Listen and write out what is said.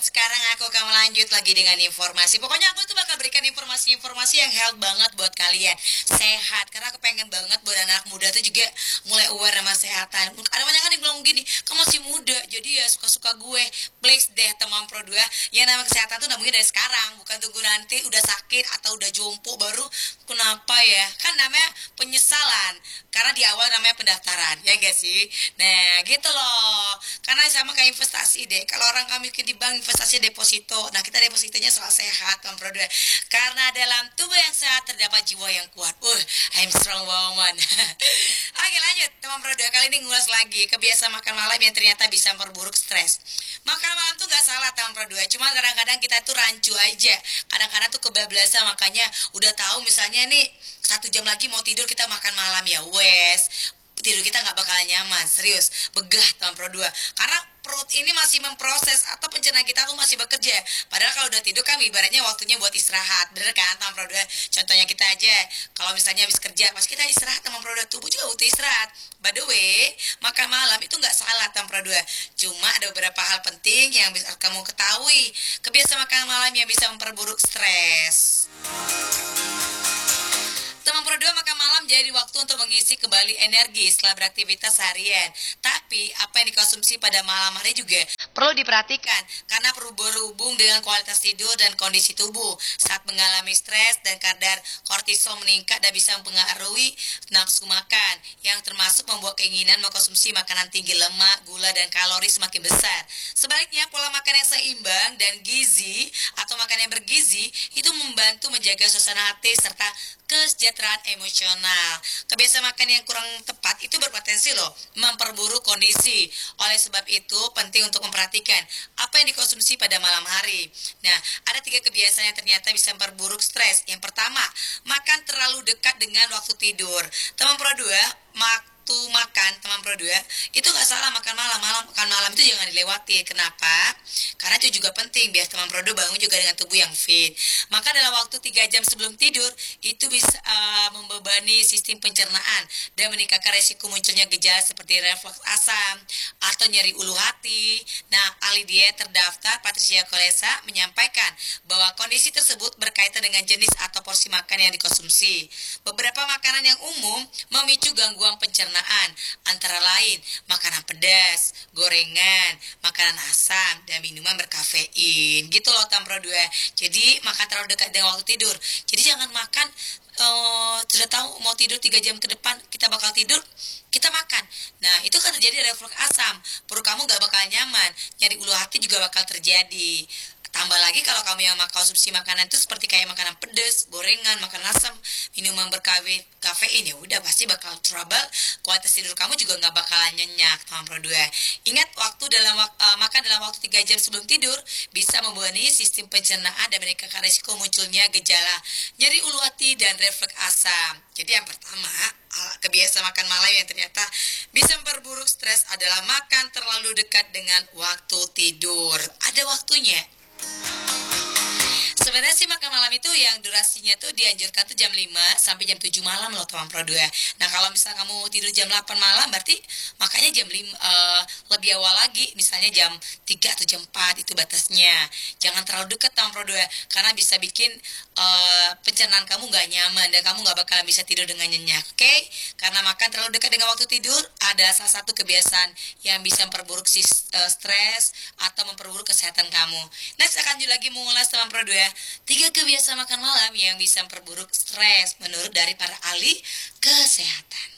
sekarang aku akan lanjut lagi dengan informasi. Pokoknya aku tuh bakal berikan informasi-informasi yang health banget buat kalian. Sehat, karena aku pengen banget buat anak muda tuh juga mulai aware sama kesehatan. Ada banyak kan yang bilang gini, kamu masih muda, jadi ya suka-suka gue. Please deh teman Pro 2, yang namanya kesehatan tuh namanya dari sekarang, bukan tunggu nanti udah sakit atau udah jompo baru kenapa ya. Kan namanya penyesalan, karena di awal namanya pendaftaran, ya gak sih? Nah gitu loh, karena sama kayak investasi deh. Kalau orang kami di bank investasi deposito, nah kita depositonya selalu sehat teman Pro 2. Karena dalam tubuh yang sehat terdapat jiwa yang kuat. I'm strong woman. Oke lanjut teman Pro 2, kali ini ngulas lagi kebiasaan makan malam yang ternyata bisa memperburuk stres. Makan malam tuh gak salah teman Pro 2, cuma kadang-kadang kita tuh rancu aja. Kadang-kadang tuh kebablasan, makanya udah tahu misalnya nih 1 jam lagi mau tidur kita makan malam, ya wes tidur kita nggak bakalan nyaman, serius begah teman Pro 2. Karena perut ini masih memproses atau pencernaan kita tuh masih bekerja. Padahal kalau udah tidur kan ibaratnya waktunya buat istirahat, bener kan teman Pro 2? Contohnya kita aja, kalau misalnya habis kerja pas kita istirahat teman Pro 2, tubuh juga butuh istirahat. By the way, makan malam itu nggak salah teman Pro 2, cuma ada beberapa hal penting yang bisa kamu ketahui. Kebiasaan makan malam yang bisa memperburuk stres. Teman Pro 2, makan malam jadi waktu untuk mengisi kembali energi setelah beraktivitas harian. Tapi apa yang dikonsumsi pada malam hari juga perlu diperhatikan, karena perlu berhubung dengan kualitas tidur dan kondisi tubuh. Saat mengalami stres dan kadar kortisol meningkat dan bisa mempengaruhi nafsu makan, yang termasuk membuat keinginan mengkonsumsi makanan tinggi lemak, gula, dan kalori semakin besar. Sebaliknya, pola makan yang seimbang dan gizi atau makan yang bergizi itu membantu menjaga suasana hati serta kesejahteraan emosional. Kebiasaan makan yang kurang tepat itu berpotensi loh memperburuk kondisi. Oleh sebab itu penting untuk memperhatikan apa yang dikonsumsi pada malam hari. Nah, ada 3 kebiasaan yang ternyata bisa memperburuk stres. Yang pertama, makan terlalu dekat dengan waktu tidur. Teman Pro 2, makan teman Pro 2 itu nggak salah makan malam. Makan malam itu jangan dilewati. Kenapa? Karena itu juga penting biar teman Pro 2 bangun juga dengan tubuh yang fit. Maka dalam waktu 3 jam sebelum tidur itu bisa membebani sistem pencernaan dan meningkatkan resiko munculnya gejala seperti refleks asam atau nyeri ulu hati. Nah, ahli diet terdaftar Patricia Kolesa menyampaikan bahwa kondisi tersebut berkaitan dengan jenis atau porsi makan yang dikonsumsi. Beberapa makanan yang umum memicu gangguan pencernaan, antara lain makanan pedas, gorengan, makanan asam, dan minuman berkafein. Gitu loh Tam Pro 2. Jadi makan terlalu dekat dengan waktu tidur. Jadi jangan makan sudah tahu mau tidur 3 jam ke depan kita bakal tidur, kita makan. Nah itu kan terjadi refleks asam, perut kamu gak bakal nyaman, nyari ulu hati juga bakal terjadi. Tambah lagi kalau kamu yang konsumsi makanan itu seperti kayak makanan pedas, gorengan, makanan asam, minuman berkafein, ya udah pasti bakal trouble. Kualitas tidur kamu juga nggak bakalan nyenyak, teman Pro 2. Ingat, makan dalam waktu 3 jam sebelum tidur bisa membebani sistem pencernaan dan meningkatkan risiko munculnya gejala nyeri ulu hati dan refleks asam. Jadi yang pertama, kebiasaan makan malam yang ternyata bisa memperburuk stres adalah makan terlalu dekat dengan waktu tidur. Ada waktunya. Sebenarnya sih makan malam itu yang durasinya tuh dianjurkan tuh jam 5 sampai jam 7 malam loh teman Pro 2. Nah kalau misalnya kamu tidur jam 8 malam berarti makanya jam 5 lebih awal lagi, misalnya jam 3 atau jam 4 itu batasnya. Jangan terlalu dekat teman Pro 2 karena bisa bikin pencernaan kamu gak nyaman dan kamu gak bakalan bisa tidur dengan nyenyak. Oke? Karena makan terlalu dekat dengan waktu tidur ada salah satu kebiasaan yang bisa memperburuk stres atau memperburuk kesehatan kamu. Next akan lagi mengulas teman Pro 2 3 kebiasaan makan malam yang bisa memperburuk stres menurut dari para ahli kesehatan.